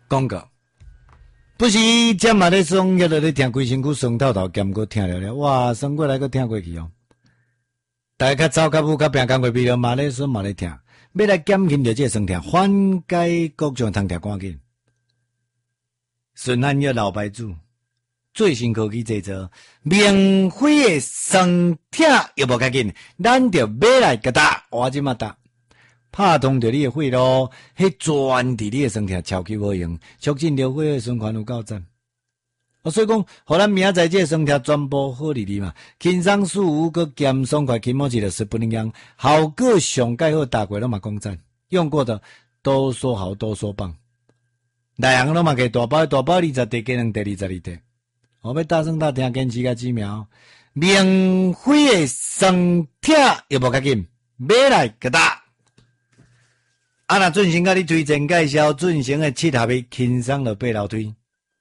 广告。不是这嘛咧爽，约落咧听规身躯酸透透，兼个听了了，哇，酸过来个听过去哦。大家较早较母较平工过比了，嘛咧酸嘛咧听，要来减轻着这酸痛，缓解各种痛痛赶紧。顺安药老牌子，最新科技制造，免费的酸痛又无要紧，咱着买来给打，我即马打。拍通着你的血路，迄专伫你的身体超级有用，促进流血的循环有够赞。所以讲，互咱明仔载这身体全部好哩哩嘛，轻松舒服，佮减爽快，起码是10分钟，效果上盖好，大过拢嘛讲赞。用过的都说好，都说棒。内行拢嘛给大包20滴，给2滴22滴。我要大声大听，坚持甲几秒，免费的酸痛又无要紧，买来给打。若准成甲你推荐介绍准成的7合一轻松的爬楼梯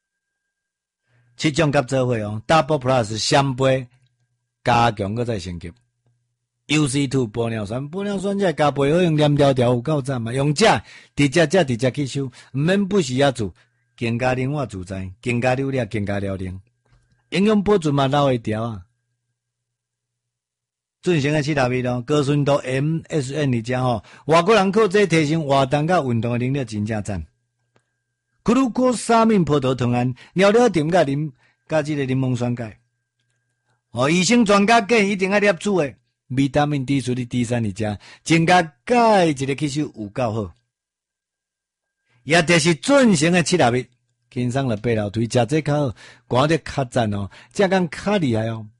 ，7种甲做伙哦 ，Double Plus 双倍加强搁再升级 ，UC2 玻尿酸这加倍好用，黏条条有够赞嘛，用这直接吸收，毋免不时啊做，更加灵活自在，更加流利，更加辽宁，营养保存嘛老会调啊。准成的7合一咯，高纯度 MSN 里只吼，外国人靠这提升活动甲运动的能力真正赞。咕噜咕沙面葡萄糖胺，尿尿甜甲啉，甲这个柠檬酸钙。医生专家建议一定要摄取的维他命 D 属的 D3里只，增加钙一个吸收有够好。也就是准成的7合一，轻松了爬楼梯，食这较好，寒得较赞哦，这讲较厉害哦。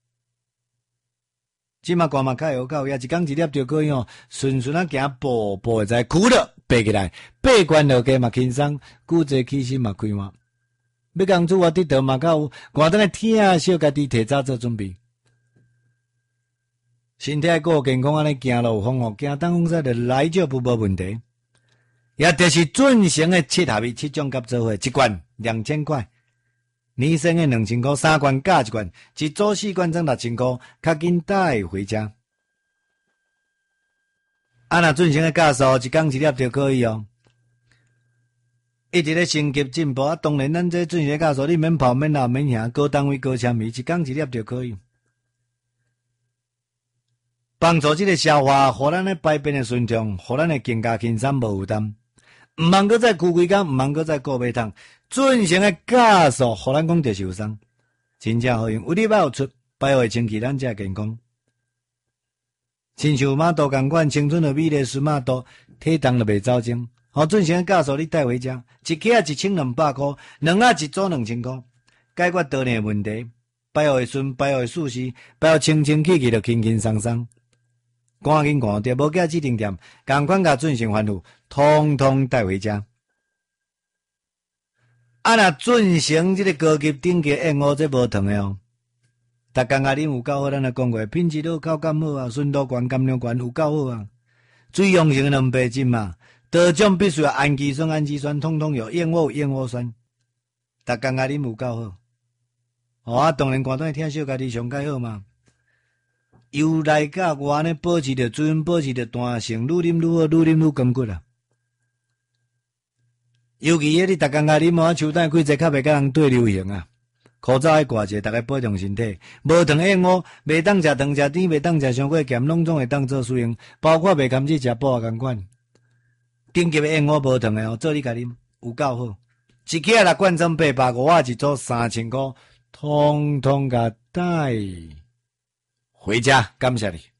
即马寒嘛较会够，也一工一粒就可以哦，顺顺啊行步步会在苦了爬起来，爬关落去嘛轻松，骨质起身嘛开换。要工作啊，得到嘛较有，寒等来听小家己提早做准备。身体顾健康安尼行路有风哦，行当风赛就来就无问题。也就是准成的7合一7种甲做伙，一罐2000块。女生的2000块，3罐加1罐，一组4罐装6000块，较紧带回家。若准成的价数，一工一粒就可以哦。一直咧升级进步，当然咱这准成的价数，你免跑免闹免赢，高单位高纤维，一工一粒就可以。帮助这个消化，互咱的排便的顺畅，互咱的更加轻松无负担。毋茫搁再躯规工，毋茫搁再顾胃痛，准成的假数，互咱讲着受伤，真正好用，有里有出，保卫清气咱才健康。亲像马肚共款，青春的美丽顺马肚，体重就袂走精。准成的假数你带回家，一克啊1200块，2啊一组2000块，解决多年问题，保卫顺，保卫舒适，保卫清清气气就轻轻松松。赶紧看到无价指定店，共款甲准成欢呼，通通带回家。若准成这个高级顶级燕窝，这无糖的哦。逐工啊，啉有够好，咱来讲过，品质好，口感好啊，纯度高，含量高，有够好啊。水溶性的2倍精嘛，多种必须要氨基酸、氨基酸，通通有，燕窝有燕窝酸。逐工啊，啉有够好。当然看当听小家己上介好嘛。由内甲外呢，保持着水分，保持着弹性，愈啉愈好，愈啉愈甘骨啊。尤其迄你逐工啊啉秋蛋开者较袂甲人对流行啊。口罩爱挂者，逐个保重身体。无糖燕窝，袂当食糖食甜，袂当食伤过咸，拢总会当做使用，包括袂甘去食补啊共款。顶级的燕窝无糖的哦，做你家啉有够好。一克6罐装850啊，一组3000块，通通甲带回家，感谢你。